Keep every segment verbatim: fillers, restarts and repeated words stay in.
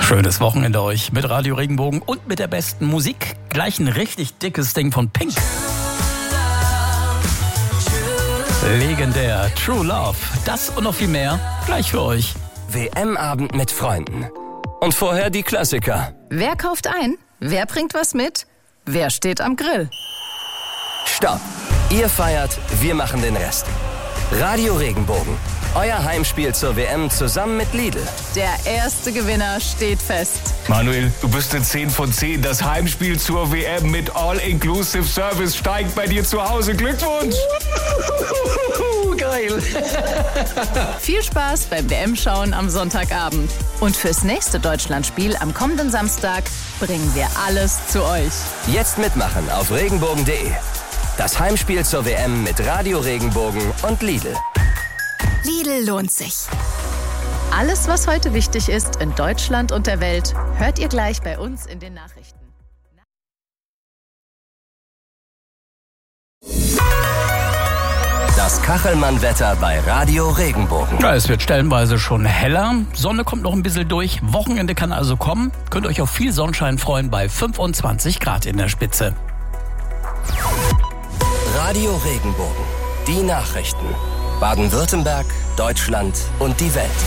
Schönes Wochenende euch mit Radio Regenbogen und mit der besten Musik. Gleich ein richtig dickes Ding von Pink. Legendär, True Love. Das und noch viel mehr gleich für euch. W M-Abend mit Freunden. Und vorher die Klassiker. Wer kauft ein? Wer bringt was mit? Wer steht am Grill? Stopp! Ihr feiert, wir machen den Rest. Radio Regenbogen. Euer Heimspiel zur W M zusammen mit Lidl. Der erste Gewinner steht fest. Manuel, du bist eine zehn von zehn. Das Heimspiel zur W M mit All-Inclusive Service steigt bei dir zu Hause. Glückwunsch! Geil! Viel Spaß beim W M-Schauen am Sonntagabend. Und fürs nächste Deutschlandspiel am kommenden Samstag bringen wir alles zu euch. Jetzt mitmachen auf regenbogen punkt de. Das Heimspiel zur W M mit Radio Regenbogen und Lidl. Lidl lohnt sich. Alles, was heute wichtig ist in Deutschland und der Welt, hört ihr gleich bei uns in den Nachrichten. Das Kachelmann-Wetter bei Radio Regenbogen. Ja, es wird stellenweise schon heller. Sonne kommt noch ein bisschen durch. Wochenende kann also kommen. Könnt euch auf viel Sonnenschein freuen bei fünfundzwanzig Grad in der Spitze. Radio Regenbogen. Die Nachrichten. Baden-Württemberg, Deutschland und die Welt.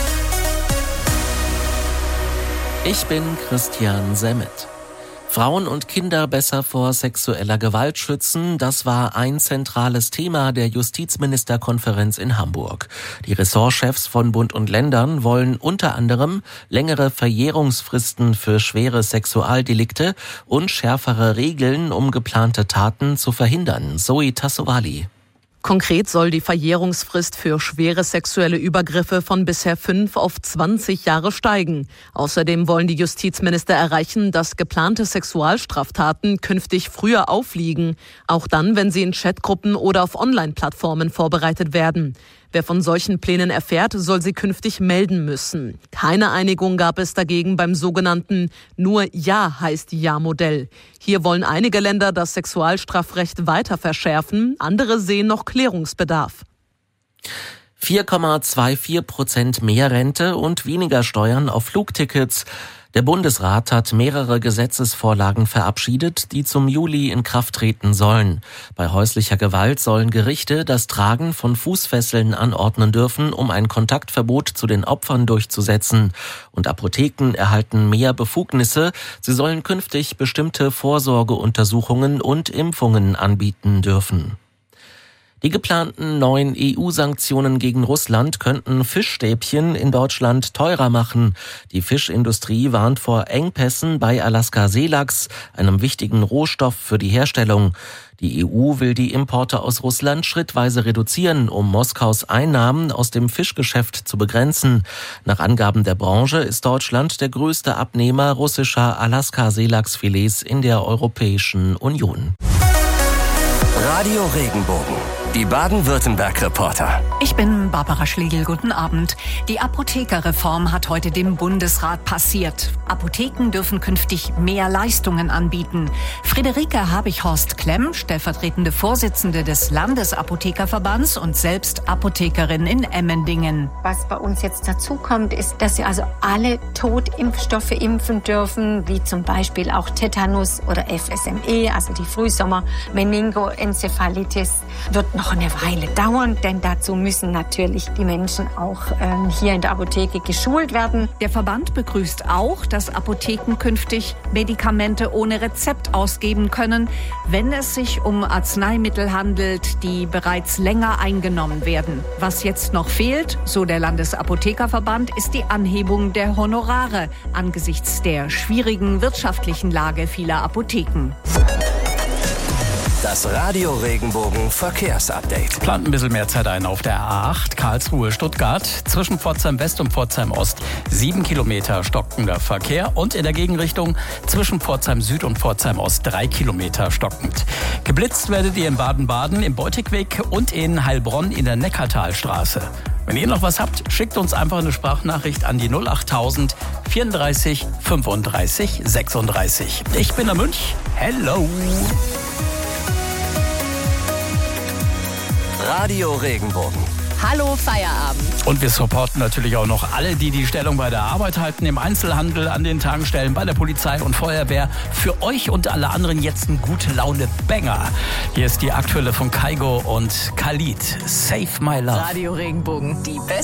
Ich bin Christian Semmet. Frauen und Kinder besser vor sexueller Gewalt schützen, das war ein zentrales Thema der Justizministerkonferenz in Hamburg. Die Ressortchefs von Bund und Ländern wollen unter anderem längere Verjährungsfristen für schwere Sexualdelikte und schärfere Regeln, um geplante Taten zu verhindern. Zoe Tassovali. Konkret soll die Verjährungsfrist für schwere sexuelle Übergriffe von bisher fünf auf zwanzig Jahre steigen. Außerdem wollen die Justizminister erreichen, dass geplante Sexualstraftaten künftig früher aufliegen, auch dann, wenn sie in Chatgruppen oder auf Online-Plattformen vorbereitet werden. Wer von solchen Plänen erfährt, soll sie künftig melden müssen. Keine Einigung gab es dagegen beim sogenannten Nur Ja heißt Ja-Modell. Hier wollen einige Länder das Sexualstrafrecht weiter verschärfen, andere sehen noch Klärungsbedarf. vier Komma vierundzwanzig Prozent mehr Rente und weniger Steuern auf Flugtickets. Der Bundesrat hat mehrere Gesetzesvorlagen verabschiedet, die zum Juli in Kraft treten sollen. Bei häuslicher Gewalt sollen Gerichte das Tragen von Fußfesseln anordnen dürfen, um ein Kontaktverbot zu den Opfern durchzusetzen. Und Apotheken erhalten mehr Befugnisse. Sie sollen künftig bestimmte Vorsorgeuntersuchungen und Impfungen anbieten dürfen. Die geplanten neuen E U-Sanktionen gegen Russland könnten Fischstäbchen in Deutschland teurer machen. Die Fischindustrie warnt vor Engpässen bei Alaska-Seelachs, einem wichtigen Rohstoff für die Herstellung. Die E U will die Importe aus Russland schrittweise reduzieren, um Moskaus Einnahmen aus dem Fischgeschäft zu begrenzen. Nach Angaben der Branche ist Deutschland der größte Abnehmer russischer Alaska-Seelachsfilets in der Europäischen Union. Radio Regenbogen. Die Baden-Württemberg-Reporter. Ich bin Barbara Schlegel, guten Abend. Die Apothekerreform hat heute dem Bundesrat passiert. Apotheken dürfen künftig mehr Leistungen anbieten. Friederike Habichhorst-Klemm, stellvertretende Vorsitzende des Landesapothekerverbands und selbst Apothekerin in Emmendingen. Was bei uns jetzt dazu kommt, ist, dass sie also alle Totimpfstoffe impfen dürfen, wie zum Beispiel auch Tetanus oder F S M E, also die Frühsommer-Meningoenzephalitis, wird noch eine Weile dauern, denn dazu müssen natürlich die Menschen auch ähm, hier in der Apotheke geschult werden. Der Verband begrüßt auch, dass Apotheken künftig Medikamente ohne Rezept ausgeben können, wenn es sich um Arzneimittel handelt, die bereits länger eingenommen werden. Was jetzt noch fehlt, so der Landesapothekerverband, ist die Anhebung der Honorare angesichts der schwierigen wirtschaftlichen Lage vieler Apotheken. Das Radio Regenbogen Verkehrsupdate. Plant ein bisschen mehr Zeit ein auf der A acht Karlsruhe-Stuttgart zwischen Pforzheim West und Pforzheim Ost. Sieben Kilometer stockender Verkehr und in der Gegenrichtung zwischen Pforzheim Süd und Pforzheim Ost drei Kilometer stockend. Geblitzt werdet ihr in Baden-Baden im Beutigweg und in Heilbronn in der Neckartalstraße. Wenn ihr noch was habt, schickt uns einfach eine Sprachnachricht an die null achttausend vierunddreißig fünfunddreißig sechsunddreißig. Ich bin der Münch. Hello! Radio Regenbogen. Hallo Feierabend. Und wir supporten natürlich auch noch alle, die die Stellung bei der Arbeit halten, im Einzelhandel, an den Tankstellen, bei der Polizei und Feuerwehr. Für euch und alle anderen jetzt ein gute Laune-Banger. Hier ist die aktuelle von Kaigo und Khalid. Save My Love. Radio Regenbogen, die beste